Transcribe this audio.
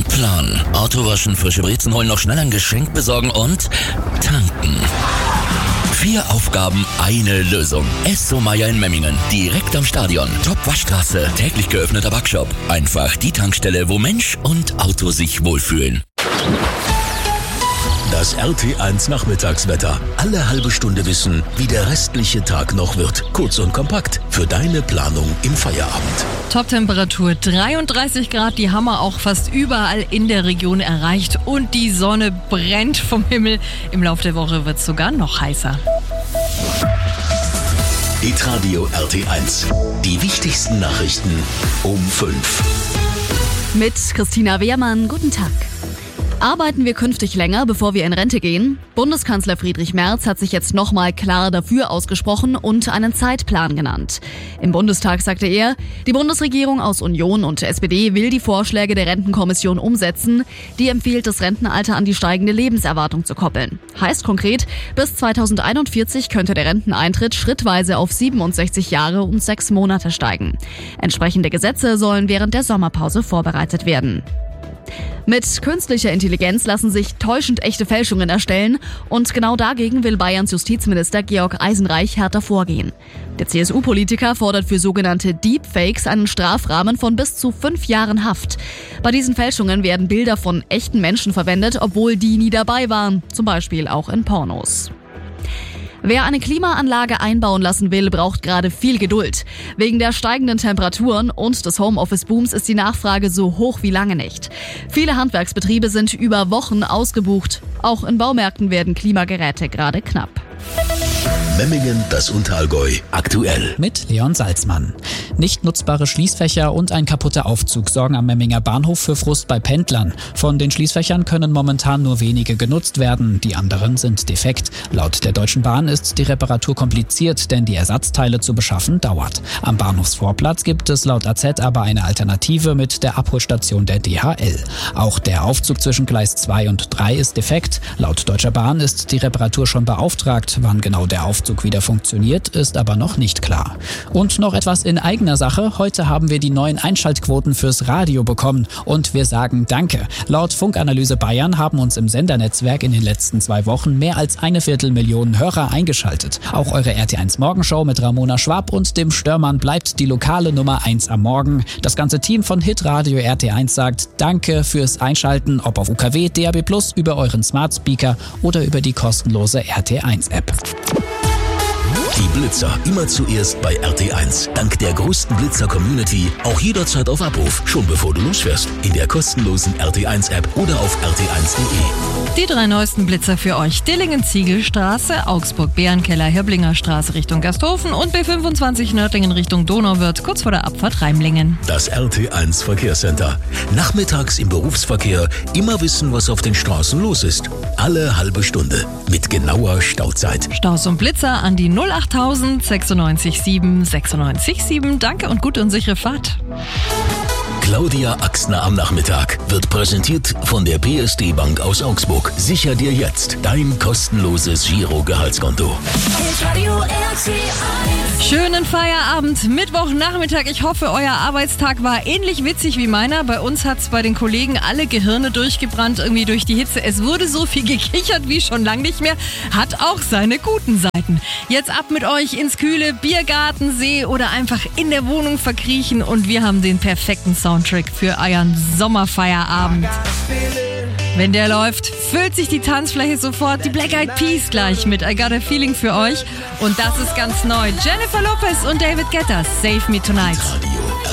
Plan. Auto waschen, frische Brezen holen, noch schnell ein Geschenk besorgen und tanken. 4 Aufgaben, eine Lösung. Esso Meier in Memmingen. Direkt am Stadion. Top-Waschstraße. Täglich geöffneter Backshop. Einfach die Tankstelle, wo Mensch und Auto sich wohlfühlen. Das RT1 Nachmittagswetter. Alle halbe Stunde wissen, wie der restliche Tag noch wird. Kurz und kompakt für deine Planung im Feierabend. Top-Temperatur 33 Grad, die haben wir auch fast überall in der Region erreicht. Und die Sonne brennt vom Himmel. Im Laufe der Woche wird es sogar noch heißer. Hitradio RT1. Die wichtigsten Nachrichten um 5. Mit Christina Wehrmann, guten Tag. Arbeiten wir künftig länger, bevor wir in Rente gehen? Bundeskanzler Friedrich Merz hat sich jetzt nochmal klar dafür ausgesprochen und einen Zeitplan genannt. Im Bundestag sagte er, die Bundesregierung aus Union und SPD will die Vorschläge der Rentenkommission umsetzen. Die empfiehlt, das Rentenalter an die steigende Lebenserwartung zu koppeln. Heißt konkret, bis 2041 könnte der Renteneintritt schrittweise auf 67 Jahre und 6 Monate steigen. Entsprechende Gesetze sollen während der Sommerpause vorbereitet werden. Mit künstlicher Intelligenz lassen sich täuschend echte Fälschungen erstellen und genau dagegen will Bayerns Justizminister Georg Eisenreich härter vorgehen. Der CSU-Politiker fordert für sogenannte Deepfakes einen Strafrahmen von bis zu 5 Jahren Haft. Bei diesen Fälschungen werden Bilder von echten Menschen verwendet, obwohl die nie dabei waren, zum Beispiel auch in Pornos. Wer eine Klimaanlage einbauen lassen will, braucht gerade viel Geduld. Wegen der steigenden Temperaturen und des Homeoffice-Booms ist die Nachfrage so hoch wie lange nicht. Viele Handwerksbetriebe sind über Wochen ausgebucht. Auch in Baumärkten werden Klimageräte gerade knapp. Memmingen, das Unterallgäu, aktuell. Mit Leon Salzmann. Nicht nutzbare Schließfächer und ein kaputter Aufzug sorgen am Memminger Bahnhof für Frust bei Pendlern. Von den Schließfächern können momentan nur wenige genutzt werden, die anderen sind defekt. Laut der Deutschen Bahn ist die Reparatur kompliziert, denn die Ersatzteile zu beschaffen dauert. Am Bahnhofsvorplatz gibt es laut AZ aber eine Alternative mit der Abholstation der DHL. Auch der Aufzug zwischen Gleis 2 und 3 ist defekt. Laut Deutscher Bahn ist die Reparatur schon beauftragt. Wann genau der Aufzug wieder funktioniert, ist aber noch nicht klar. Und noch etwas in eigener Sache. Heute haben wir die neuen Einschaltquoten fürs Radio bekommen und wir sagen Danke. Laut Funkanalyse Bayern haben uns im Sendernetzwerk in den letzten 2 Wochen mehr als 250.000 Hörer eingeschaltet. Auch eure RT1 Morgenshow mit Ramona Schwab und dem Störmann bleibt die lokale Nummer 1 am Morgen. Das ganze Team von Hitradio RT1 sagt Danke fürs Einschalten, ob auf UKW, DAB+, über euren Smart Speaker oder über die kostenlose RT1-App. Die Blitzer immer zuerst bei RT1. Dank der größten Blitzer-Community auch jederzeit auf Abruf, schon bevor du losfährst. In der kostenlosen RT1-App oder auf rt1.de. Die 3 neuesten Blitzer für euch. Dillingen-Ziegelstraße, Augsburg-Bärenkeller, Hirblinger Straße Richtung Gersthofen und B25 Nördlingen Richtung Donauwörth, kurz vor der Abfahrt Reimlingen. Das RT1 Verkehrscenter. Nachmittags im Berufsverkehr immer wissen, was auf den Straßen los ist. Alle halbe Stunde mit genauer Stauzeit. Staus und Blitzer an die 08000 96 7 96 7. Danke und gute und sichere Fahrt. Claudia Axner am Nachmittag wird präsentiert von der PSD Bank aus Augsburg. Sicher dir jetzt dein kostenloses Giro-Gehaltskonto. Schönen Feierabend, Mittwochnachmittag. Ich hoffe, euer Arbeitstag war ähnlich witzig wie meiner. Bei uns hat's bei den Kollegen alle Gehirne durchgebrannt, irgendwie durch die Hitze. Es wurde so viel gekichert wie schon lange nicht mehr. Hat auch seine guten Seiten. Jetzt ab mit euch ins kühle Biergarten, See oder einfach in der Wohnung verkriechen und wir haben den perfekten Soundtrack für euren Sommerfeierabend. Wenn der läuft, füllt sich die Tanzfläche sofort. Die Black Eyed Peas gleich mit I Got a Feeling für euch. Und das ist ganz neu. Jennifer Lopez und David Guetta, Save Me Tonight.